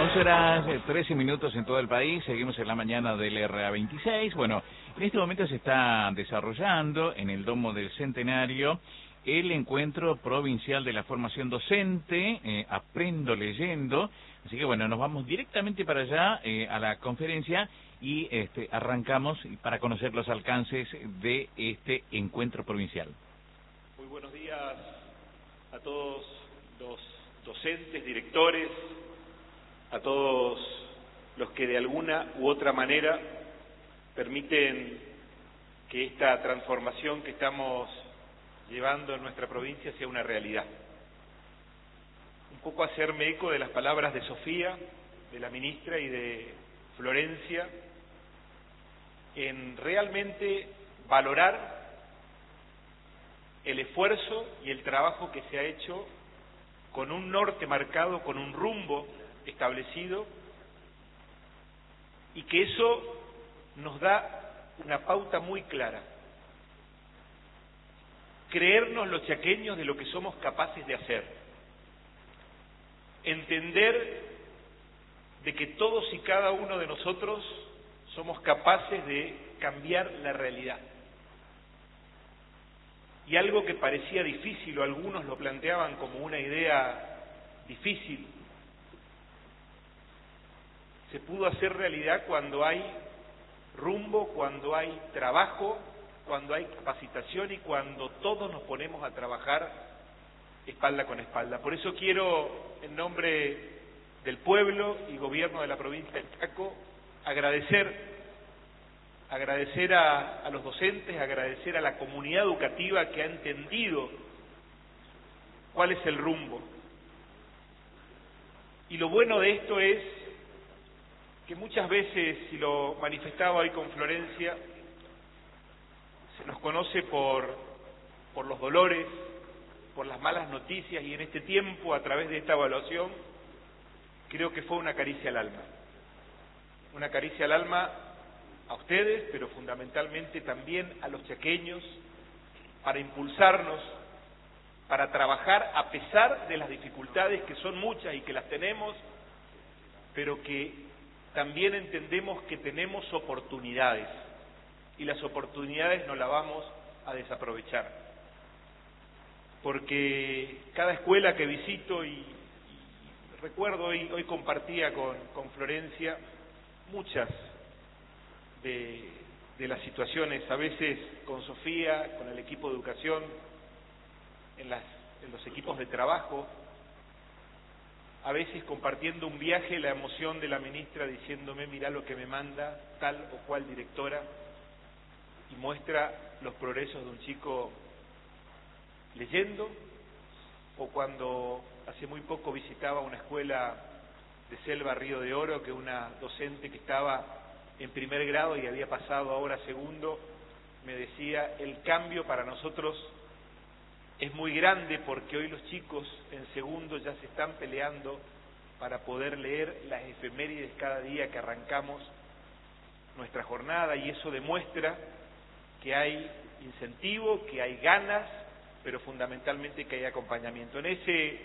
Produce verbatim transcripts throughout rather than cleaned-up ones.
doce horas, trece minutos en todo el país, seguimos en la mañana del R A veintiséis. Bueno, en este momento se está desarrollando en el Domo del Centenario el encuentro provincial de la formación docente, eh, Aprendo Leyendo. Así que bueno, nos vamos directamente para allá, eh, a la conferencia, y este, arrancamos para conocer los alcances de este encuentro provincial. Muy buenos días a todos los docentes, directores, a todos los que de alguna u otra manera permiten que esta transformación que estamos llevando en nuestra provincia sea una realidad. Un poco hacerme eco de las palabras de Sofía, de la ministra, y de Florencia, en realmente valorar el esfuerzo y el trabajo que se ha hecho con un norte marcado, con un rumbo establecido, y que eso nos da una pauta muy clara. Creernos los chaqueños de lo que somos capaces de hacer. Entender de que todos y cada uno de nosotros somos capaces de cambiar la realidad. Y algo que parecía difícil, o algunos lo planteaban como una idea difícil, se pudo hacer realidad cuando hay rumbo, cuando hay trabajo, cuando hay capacitación y cuando todos nos ponemos a trabajar espalda con espalda. Por eso quiero, en nombre del pueblo y gobierno de la provincia del Chaco, agradecer, agradecer a, a los docentes, agradecer a la comunidad educativa que ha entendido cuál es el rumbo. Y lo bueno de esto es que muchas veces, y lo manifestaba hoy con Florencia, se nos conoce por, por los dolores, por las malas noticias, y en este tiempo, a través de esta evaluación, creo que fue una caricia al alma. Una caricia al alma a ustedes, pero fundamentalmente también a los chaqueños, para impulsarnos, para trabajar a pesar de las dificultades, que son muchas y que las tenemos, pero que también entendemos que tenemos oportunidades, y las oportunidades no las vamos a desaprovechar. Porque cada escuela que visito, y, y recuerdo hoy, hoy compartía con, con Florencia muchas de, de las situaciones, a veces con Sofía, con el equipo de educación, en, las, en los equipos de trabajo, a veces compartiendo un viaje, la emoción de la ministra diciéndome: mirá lo que me manda tal o cual directora, y muestra los progresos de un chico leyendo. O cuando hace muy poco visitaba una escuela de Selva, Río de Oro, que una docente que estaba en primer grado y había pasado ahora a segundo, me decía: el cambio para nosotros es muy grande, porque hoy los chicos en segundo ya se están peleando para poder leer las efemérides cada día que arrancamos nuestra jornada, y eso demuestra que hay incentivo, que hay ganas, pero fundamentalmente que hay acompañamiento. En ese,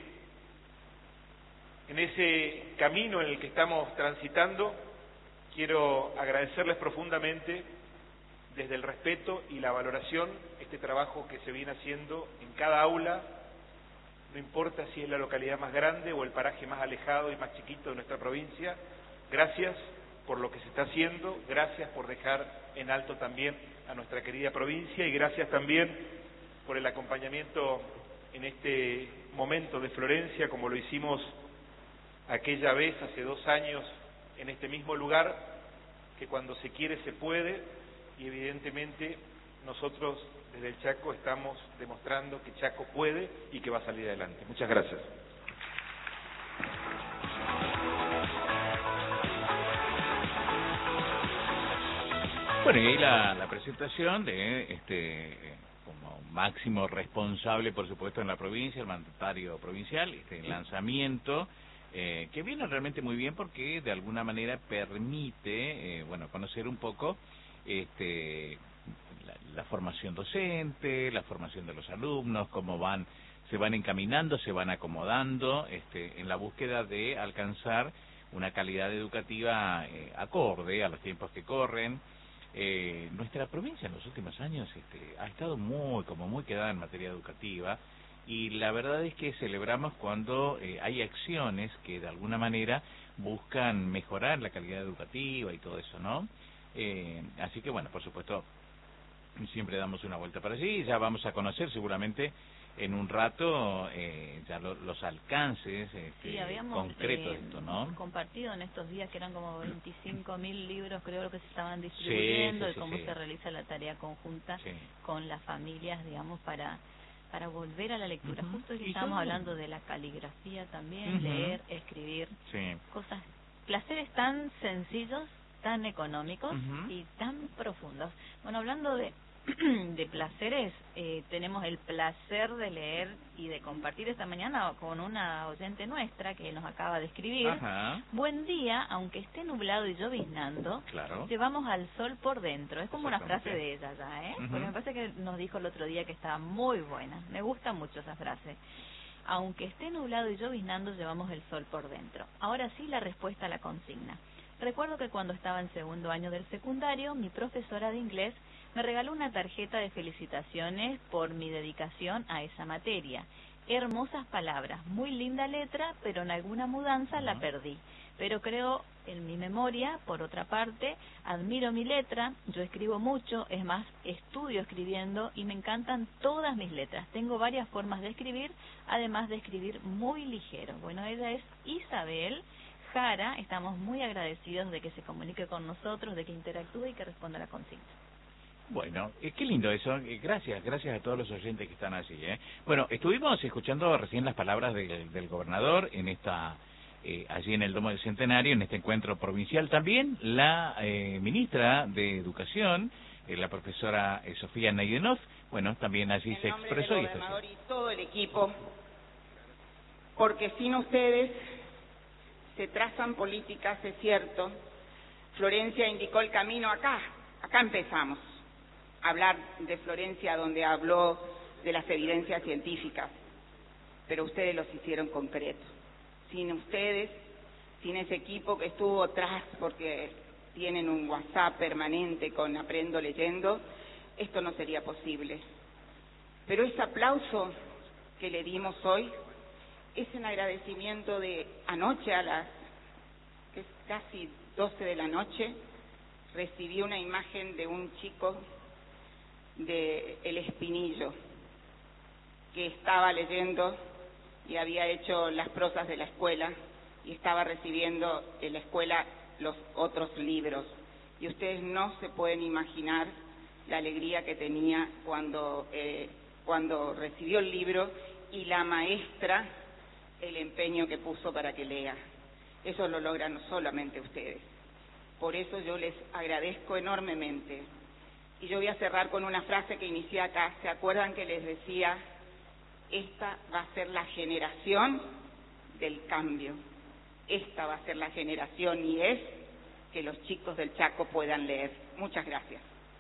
en ese camino en el que estamos transitando, quiero agradecerles profundamente, desde el respeto y la valoración, este trabajo que se viene haciendo en cada aula, no importa si es la localidad más grande o el paraje más alejado y más chiquito de nuestra provincia. Gracias por lo que se está haciendo, gracias por dejar en alto también a nuestra querida provincia, y gracias también por el acompañamiento en este momento de Florencia, como lo hicimos aquella vez hace dos años en este mismo lugar, que cuando se quiere se puede, y evidentemente nosotros desde el Chaco estamos demostrando que Chaco puede y que va a salir adelante. Muchas gracias. Bueno, y ahí la, la presentación de este como máximo responsable, por supuesto, en la provincia, el mandatario provincial, este lanzamiento, eh, que viene realmente muy bien, porque de alguna manera permite, eh, bueno, conocer un poco este la, la formación docente, la formación de los alumnos, cómo van, se van encaminando, se van acomodando este en la búsqueda de alcanzar una calidad educativa eh, acorde a los tiempos que corren. Eh, nuestra provincia en los últimos años este, ha estado muy, como muy quedada en materia educativa, y la verdad es que celebramos cuando eh, hay acciones que de alguna manera buscan mejorar la calidad educativa y todo eso, ¿no? Eh, así que bueno, por supuesto, siempre damos una vuelta para allí y ya vamos a conocer seguramente en un rato eh, ya lo, los alcances este, sí, habíamos, concretos eh, de esto, ¿no? compartido en estos días que eran como veinticinco mil libros, creo que se estaban distribuyendo, sí, sí, y sí, cómo sí. se realiza la tarea conjunta Sí. con las familias, digamos, para para volver a la lectura. Uh-huh. Justo que Y estábamos todo... hablando de la caligrafía también, uh-huh. leer, escribir, sí. cosas, placeres tan sencillos, tan económicos uh-huh. y tan profundos. Bueno, hablando de de placeres, eh, tenemos el placer de leer y de compartir esta mañana con una oyente nuestra que nos acaba de escribir. Ajá. Buen día, aunque esté nublado y lloviznando, claro. llevamos al sol por dentro. Es como una frase de ella ya, ¿eh? Uh-huh. Porque me parece que nos dijo el otro día que estaba muy buena. Me gusta mucho esa frase. Aunque esté nublado y lloviznando, llevamos el sol por dentro. Ahora sí, la respuesta a la consigna. Recuerdo que cuando estaba en segundo año del secundario, mi profesora de inglés me regaló una tarjeta de felicitaciones por mi dedicación a esa materia. Hermosas palabras, muy linda letra, pero en alguna mudanza la perdí. Pero creo en mi memoria, por otra parte, admiro mi letra, yo escribo mucho, es más, estudio escribiendo y me encantan todas mis letras. Tengo varias formas de escribir, además de escribir muy ligero. Bueno, ella es Isabel Jara, estamos muy agradecidos de que se comunique con nosotros, de que interactúe y que responda a la consigna. Bueno, eh, qué lindo eso. Eh, gracias, gracias a todos los oyentes que están allí. ¿eh? Bueno, estuvimos escuchando recién las palabras del, del gobernador en esta, eh, allí en el Domo del Centenario, en este encuentro provincial. También la eh, ministra de Educación, eh, la profesora eh, Sofía Neidenhoff, bueno, también allí en se nombre expresó. del gobernador y, y todo el equipo, porque sin ustedes se trazan políticas, es cierto. Florencia indicó el camino acá, acá empezamos. Hablar de Florencia donde habló de las evidencias científicas, pero ustedes los hicieron concretos. Sin ustedes, sin ese equipo que estuvo atrás porque tienen un WhatsApp permanente con Aprendo Leyendo, esto no sería posible. Pero ese aplauso que le dimos hoy es en agradecimiento de anoche a las que es casi doce de la noche, recibí una imagen de un chico de El Espinillo, que estaba leyendo y había hecho las prosas de la escuela y estaba recibiendo en la escuela los otros libros. Y ustedes no se pueden imaginar la alegría que tenía cuando, eh, cuando recibió el libro y la maestra el empeño que puso para que lea. Eso lo logran solamente ustedes. Por eso yo les agradezco enormemente. Y yo voy a cerrar con una frase que inicié acá. ¿Se acuerdan que les decía? Esta va a ser la generación del cambio. Esta va a ser la generación y es que los chicos del Chaco puedan leer. Muchas gracias.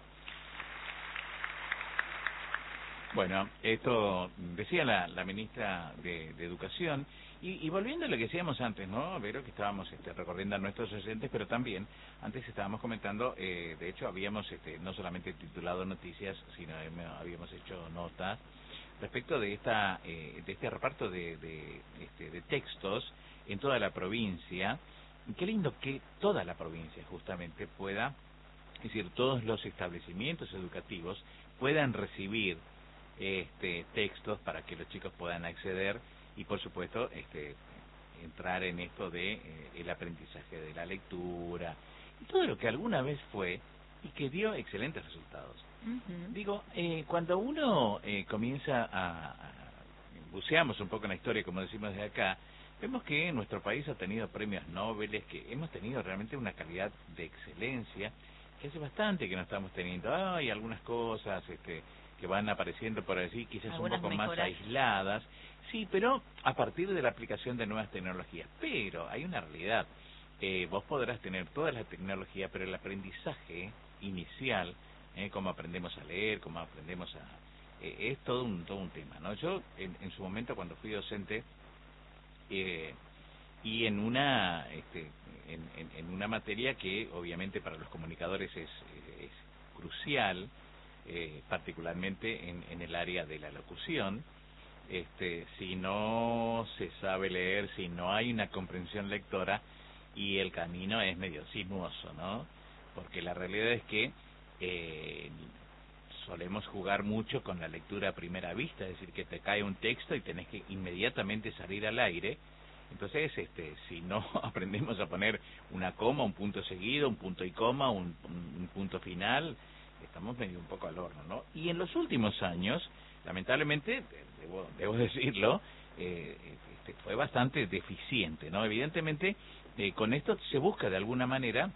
Bueno, esto decía la, la ministra de, de Educación, y, y volviendo a lo que decíamos antes, ¿no, Vero? Que estábamos este, recorriendo a nuestros oyentes, pero también antes estábamos comentando, eh, de hecho habíamos este, no solamente titulado noticias, sino habíamos hecho notas respecto de esta eh, de este reparto de, de, este, de textos en toda la provincia. Qué lindo que toda la provincia justamente pueda, es decir, todos los establecimientos educativos puedan recibir este textos para que los chicos puedan acceder y por supuesto este entrar en esto de eh, el aprendizaje de la lectura y todo lo que alguna vez fue y que dio excelentes resultados. Uh-huh. Digo, eh, cuando uno eh, comienza a, a buceamos un poco en la historia, como decimos de acá, vemos que nuestro país ha tenido premios Nobel, que hemos tenido realmente una calidad de excelencia que hace bastante que no estamos teniendo. Hay algunas cosas este que van apareciendo por allí, quizás algunas un poco mejoras. Más aisladas, sí, pero a partir de la aplicación de nuevas tecnologías. Pero hay una realidad, eh, vos podrás tener toda la tecnología, pero el aprendizaje inicial, eh, cómo aprendemos a leer, cómo aprendemos a... Eh, es todo un todo un tema, ¿no? Yo, en, en su momento, cuando fui docente, eh, y en una este, en, en, en una materia que obviamente para los comunicadores es, es crucial, eh, particularmente en, en el área de la locución. Este, si no se sabe leer, si no hay una comprensión lectora, y el camino es medio sinuoso, ¿no? Porque la realidad es que eh, solemos jugar mucho con la lectura a primera vista, es decir, que te cae un texto y tenés que inmediatamente salir al aire. Entonces, este, si no aprendemos a poner una coma, un punto seguido, un punto y coma, un, un, un punto final, estamos medio un poco al horno, ¿no? Y en los últimos años, lamentablemente, debo, debo decirlo, eh, este, fue bastante deficiente, ¿no? Evidentemente, eh, con esto se busca de alguna manera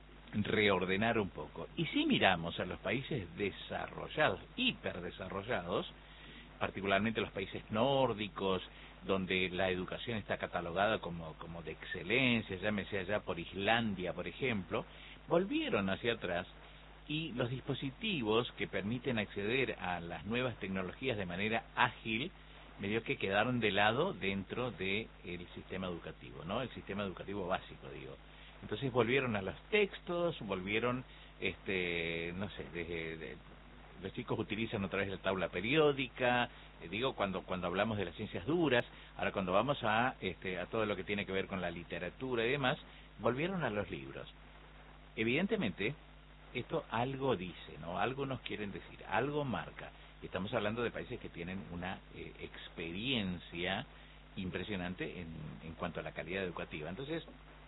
reordenar un poco. Y si miramos a los países desarrollados, hiperdesarrollados, particularmente los países nórdicos, donde la educación está catalogada como, como de excelencia, llámese allá por Islandia, por ejemplo, volvieron hacia atrás, y los dispositivos que permiten acceder a las nuevas tecnologías de manera ágil, medio que quedaron de lado dentro del sistema educativo, ¿no? El sistema educativo básico, digo. Entonces volvieron a los textos, volvieron, este, no sé, desde, de, los chicos utilizan otra vez la tabla periódica, eh, digo, cuando cuando hablamos de las ciencias duras. Ahora cuando vamos a, este, a todo lo que tiene que ver con la literatura y demás, volvieron a los libros. Evidentemente, esto algo dice, ¿no? Algo nos quieren decir, algo marca. Estamos hablando de países que tienen una eh, experiencia impresionante en, en cuanto a la calidad educativa. Entonces,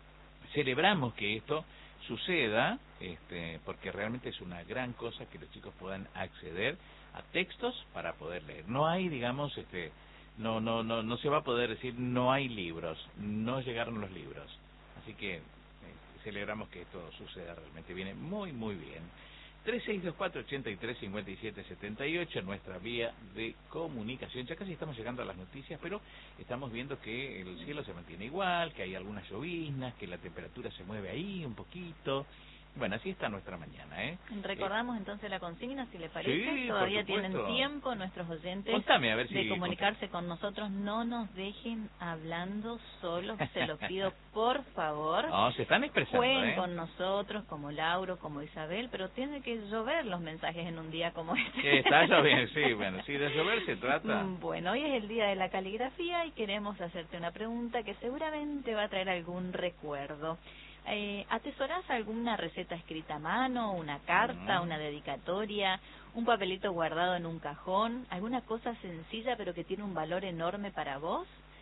celebramos que esto suceda, este, porque realmente es una gran cosa que los chicos puedan acceder a textos para poder leer. No hay, digamos, este, no, no, no, no se va a poder decir no hay libros, no llegaron los libros. Así que eh, celebramos que esto suceda realmente. Viene muy, muy bien. tres seis dos cuatro, ocho tres, cinco siete, siete ocho, nuestra vía de comunicación. Ya casi estamos llegando a las noticias, pero estamos viendo que el cielo se mantiene igual, que hay algunas lloviznas, que la temperatura se mueve ahí un poquito. Bueno, así está nuestra mañana, ¿eh? Recordamos eh, entonces la consigna, si le parece. Sí, todavía tienen tiempo nuestros oyentes. Contame, a ver si de comunicarse con nosotros. No nos dejen hablando solos, se lo pido por favor. No, se están expresando, Jueguen ¿eh? con nosotros, como Lauro, como Isabel, pero tiene que llover los mensajes en un día como este. Que está lloviendo, sí, bueno, sí, de llover se trata. Bueno, hoy es el día de la caligrafía y queremos hacerte una pregunta que seguramente va a traer algún recuerdo. Eh, ¿Atesorás alguna receta escrita a mano, una carta, una dedicatoria, un papelito guardado en un cajón, alguna cosa sencilla pero que tiene un valor enorme para vos?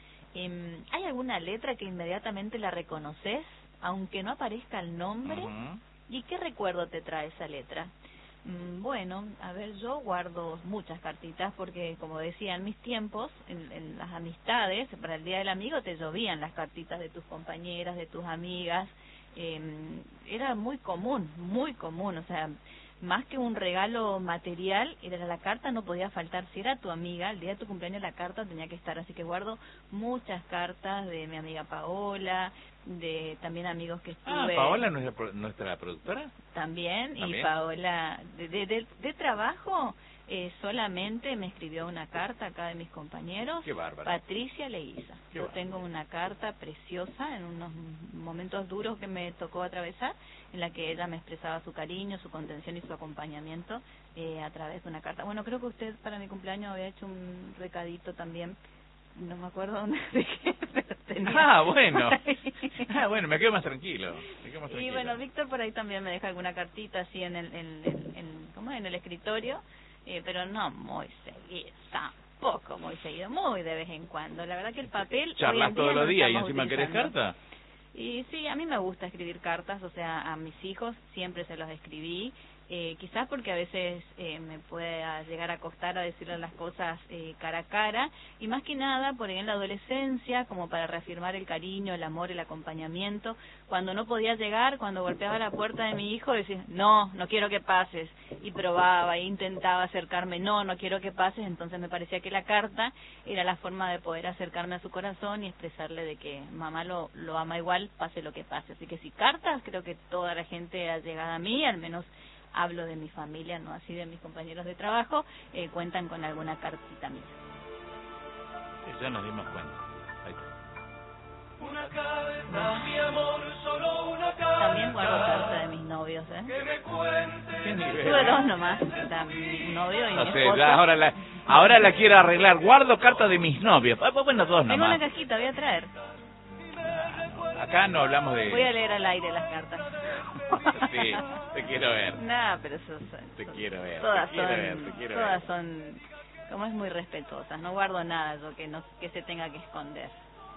Eh, ¿Hay alguna letra que inmediatamente la reconoces, aunque no aparezca el nombre? Uh-huh. ¿Y qué recuerdo te trae esa letra? Mm, bueno, a ver, yo guardo muchas cartitas porque, como decía, en mis tiempos, en, en las amistades, para el Día del Amigo te llovían las cartitas de tus compañeras, de tus amigas. Eh, era muy común, muy común, o sea, más que un regalo material, era la carta, no podía faltar. Si era tu amiga, el día de tu cumpleaños la carta tenía que estar, así que guardo muchas cartas de mi amiga Paola, de también amigos que estuve... Ah, Paola, nuestra, nuestra productora. También, ¿También? Y Paola, de, de, de, de trabajo, eh, solamente me escribió una carta acá de mis compañeros. Qué bárbaro. Patricia Leiza. Qué Yo bárbaro. tengo una carta preciosa en unos momentos duros que me tocó atravesar, en la que ella me expresaba su cariño, su contención y su acompañamiento eh, a través de una carta. Bueno, creo que usted para mi cumpleaños había hecho un recadito también. No me acuerdo dónde dejé, pero tenía. Ah, bueno. Ah, bueno, me quedo más tranquilo. Me quedo más tranquilo. Y bueno, Víctor por ahí también me deja alguna cartita así en el, en, en, en, ¿cómo es? En el escritorio, eh, pero no muy seguido, tampoco muy seguido, muy de vez en cuando. La verdad que el papel... ¿Charlas todos los días y encima querés utilizando. carta? Y sí, a mí me gusta escribir cartas, o sea, a mis hijos siempre se los escribí. Eh, quizás porque a veces eh, me pueda llegar a costar a decirle las cosas eh, cara a cara, y más que nada por ahí en la adolescencia, como para reafirmar el cariño, el amor, el acompañamiento. Cuando no podía llegar, cuando golpeaba la puerta de mi hijo, decía, no, no quiero que pases, y probaba, e intentaba acercarme, no, no quiero que pases. Entonces me parecía que la carta era la forma de poder acercarme a su corazón y expresarle de que mamá lo, lo ama igual, pase lo que pase. Así que si cartas, creo que toda la gente ha llegado a mí, al menos hablo de mi familia, no así de mis compañeros de trabajo, eh, cuentan con alguna cartita mía. Ya nos dimos cuenta. Ahí está. Una carta, mi amor, solo novios, ¿eh? ¿Qué nivel? Tuve dos nomás, está mi novio y No mi sé, esposo. ya ahora la, ahora la quiero arreglar. Guardo cartas de mis novios. Ah, bueno, dos Tengo nomás. una cajita, voy a traer. Acá no hablamos de... Voy a leer al aire las cartas. Sí, te quiero ver. Nah, pero eso, Te eso- quiero ver, todas te quiero son, ver, te quiero todas ver. son, como es muy respetuosas. No guardo nada yo que no que se tenga que esconder.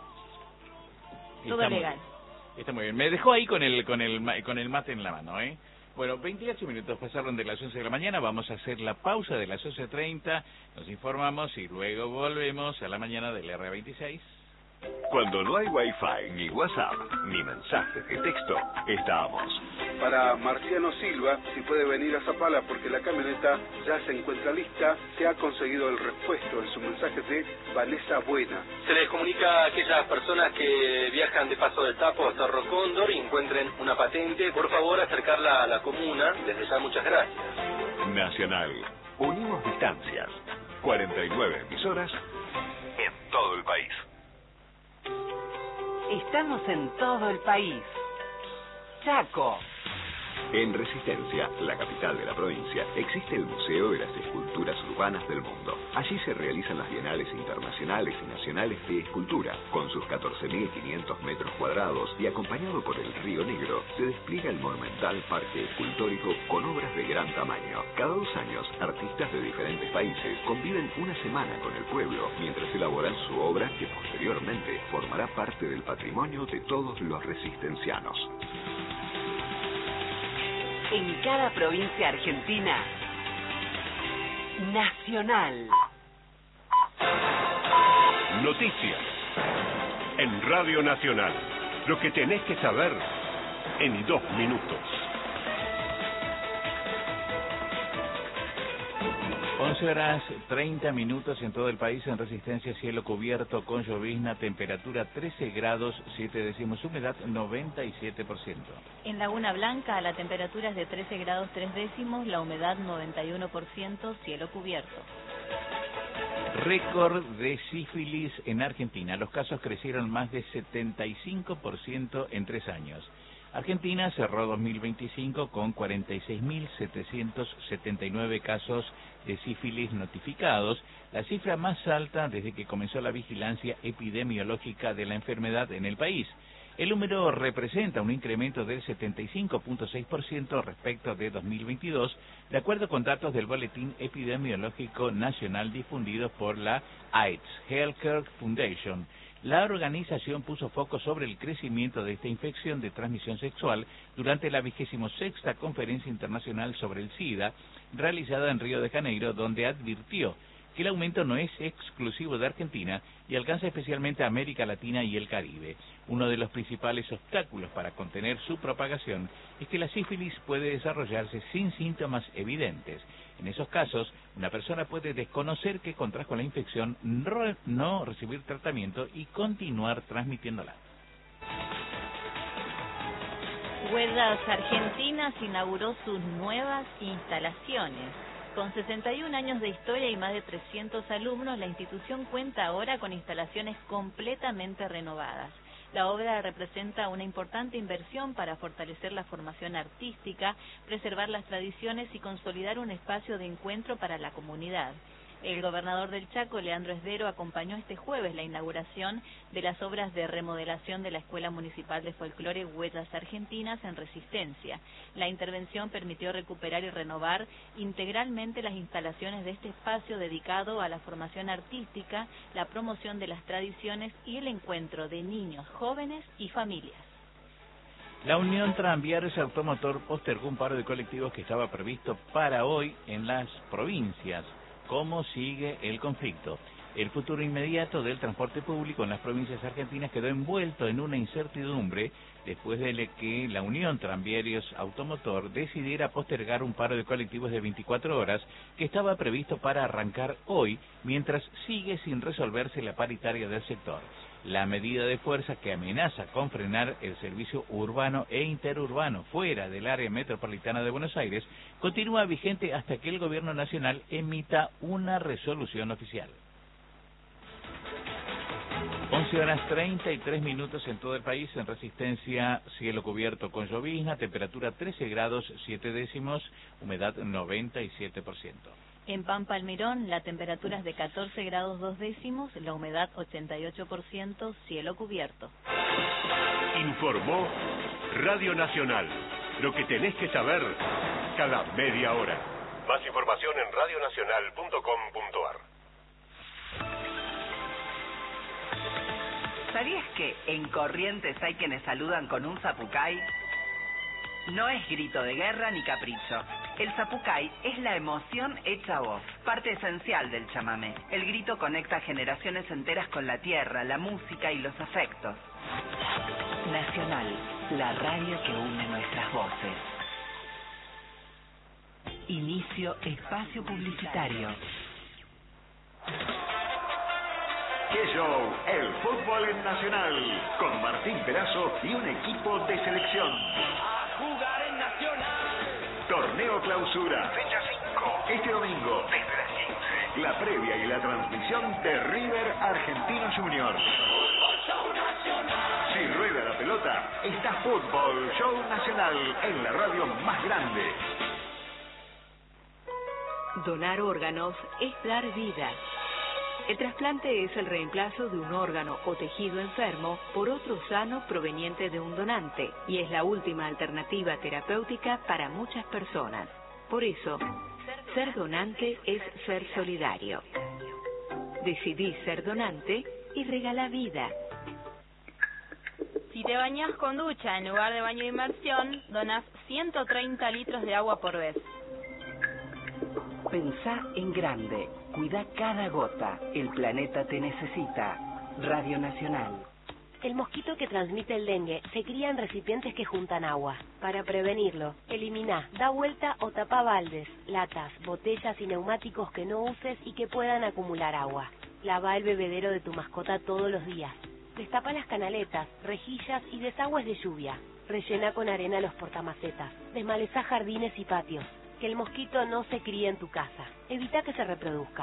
Todo Está muy legal. bien. Está muy bien. Me dejó ahí con el con el ma- con el mate en la mano, ¿eh? Bueno, veintiocho minutos pasaron de las once de la mañana. Vamos a hacer la pausa de las once treinta. Nos informamos y luego volvemos a la mañana del R veintiséis. Cuando no hay Wi-Fi, ni WhatsApp, ni mensajes de texto, estamos. Para Marciano Silva, si puede venir a Zapala porque la camioneta ya se encuentra lista, se ha conseguido el repuesto en su mensaje de Vanessa Buena. Se les comunica a aquellas personas que viajan de Paso del Tapo a Cerro Cóndor y encuentren una patente, por favor acercarla a la comuna. Desde ya muchas gracias. Nacional. Unimos distancias. cuarenta y nueve emisoras en todo el país. Estamos en todo el país. Chaco. En Resistencia, la capital de la provincia, existe el Museo de las Esculturas Urbanas del Mundo. Allí se realizan las bienales internacionales y nacionales de escultura. Con sus catorce mil quinientos metros cuadrados y acompañado por el Río Negro, se despliega el monumental parque escultórico con obras de gran tamaño. Cada dos años, artistas de diferentes países conviven una semana con el pueblo mientras elaboran su obra que posteriormente formará parte del patrimonio de todos los resistencianos. En cada provincia argentina. Nacional. Noticias. En Radio Nacional. Lo que tenés que saber en dos minutos. once horas treinta minutos en todo el país. En Resistencia, cielo cubierto con llovizna, temperatura trece grados siete décimos, humedad noventa y siete por ciento. En Laguna Blanca la temperatura es de trece grados tres décimos, la humedad noventa y uno por ciento, cielo cubierto. Récord de sífilis en Argentina. Los casos crecieron más de setenta y cinco por ciento en tres años. Argentina cerró dos mil veinticinco con cuarenta y seis mil setecientos setenta y nueve casos de sífilis notificados, la cifra más alta desde que comenzó la vigilancia epidemiológica de la enfermedad en el país. El número representa un incremento del setenta y cinco punto seis por ciento respecto de dos mil veintidós, de acuerdo con datos del Boletín Epidemiológico Nacional difundido por la AIDS Healthcare Foundation. La organización puso foco sobre el crecimiento de esta infección de transmisión sexual durante la vigésima sexta Conferencia Internacional sobre el SIDA, realizada en Río de Janeiro, donde advirtió que el aumento no es exclusivo de Argentina y alcanza especialmente a América Latina y el Caribe. Uno de los principales obstáculos para contener su propagación es que la sífilis puede desarrollarse sin síntomas evidentes. En esos casos, una persona puede desconocer que contrajo la infección, no, no recibir tratamiento y continuar transmitiéndola. Huellas Argentinas inauguró sus nuevas instalaciones. Con sesenta y un años de historia y más de trescientos alumnos, la institución cuenta ahora con instalaciones completamente renovadas. La obra representa una importante inversión para fortalecer la formación artística, preservar las tradiciones y consolidar un espacio de encuentro para la comunidad. El gobernador del Chaco, Leandro Esdero, acompañó este jueves la inauguración de las obras de remodelación de la Escuela Municipal de Folclore Huellas Argentinas en Resistencia. La intervención permitió recuperar y renovar integralmente las instalaciones de este espacio dedicado a la formación artística, la promoción de las tradiciones y el encuentro de niños, jóvenes y familias. La Unión Tranviarios Automotor postergó un paro de colectivos que estaba previsto para hoy en las provincias. ¿Cómo sigue el conflicto? El futuro inmediato del transporte público en las provincias argentinas quedó envuelto en una incertidumbre después de que la Unión Tranviarios Automotor decidiera postergar un paro de colectivos de veinticuatro horas que estaba previsto para arrancar hoy, mientras sigue sin resolverse la paritaria del sector. La medida de fuerza que amenaza con frenar el servicio urbano e interurbano fuera del área metropolitana de Buenos Aires continúa vigente hasta que el gobierno nacional emita una resolución oficial. once once horas treinta y tres minutos en todo el país. En Resistencia, cielo cubierto con llovizna, temperatura trece grados siete décimos, humedad noventa y siete por ciento. En Pampa Almirón, la temperatura es de catorce grados dos décimos, la humedad ochenta y ocho por ciento, cielo cubierto. Informó Radio Nacional. Lo que tenés que saber cada media hora. Más información en radio nacional punto com punto a r. ¿Sabías que en Corrientes hay quienes saludan con un zapucay? No es grito de guerra ni capricho. El zapucay es la emoción hecha voz, parte esencial del chamamé. El grito conecta generaciones enteras con la tierra, la música y los afectos. Nacional, la radio que une nuestras voces. Inicio espacio publicitario. ¡Qué show! El fútbol en Nacional, con Martín Perazo y un equipo de selección. A jugar en Nacional. Torneo Clausura, fecha cinco. Este domingo, desde las quince. La previa y la transmisión de River Argentino Junior. Fútbol Show Nacional. Si rueda la pelota, está Fútbol Show Nacional en la radio más grande. Donar órganos es dar vida. El trasplante es el reemplazo de un órgano o tejido enfermo por otro sano proveniente de un donante y es la última alternativa terapéutica para muchas personas. Por eso, ser donante es ser solidario. Decidí ser donante y regala vida. Si te bañas con ducha en lugar de baño de inmersión, donás ciento treinta litros de agua por vez. Pensá en grande. Cuida cada gota. El planeta te necesita. Radio Nacional. El mosquito que transmite el dengue se cría en recipientes que juntan agua. Para prevenirlo, elimina, da vuelta o tapa baldes, latas, botellas y neumáticos que no uses y que puedan acumular agua. Lava el bebedero de tu mascota todos los días. Destapa las canaletas, rejillas y desagües de lluvia. Rellena con arena los portamacetas. Desmaleza jardines y patios. Que el mosquito no se críe en tu casa. Evita que se reproduzca.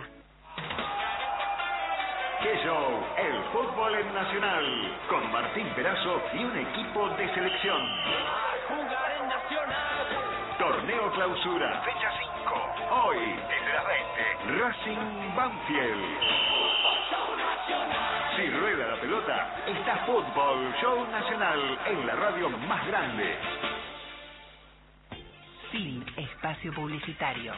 ¡Qué show! El fútbol en Nacional, con Martín Perazo y un equipo de selección. A jugar en Nacional. Torneo Clausura, fecha cinco. Hoy, desde las veinte. Racing Banfield. Fútbol Show Nacional. Si rueda la pelota, está Fútbol Show Nacional en la radio más grande. Fin espacio publicitario.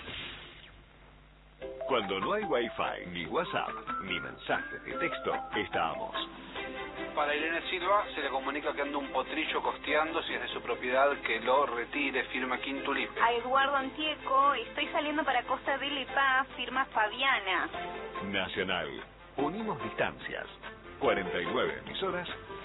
Cuando no hay Wi-Fi, ni WhatsApp, ni mensajes de texto, estamos. Para Irene Silva se le comunica que anda un potrillo costeando, si es de su propiedad, que lo retire, firma Quintulipe. A Eduardo Antieco, estoy saliendo para Costa del Epá, firma Fabiana. Nacional, unimos distancias. cuarenta y nueve emisoras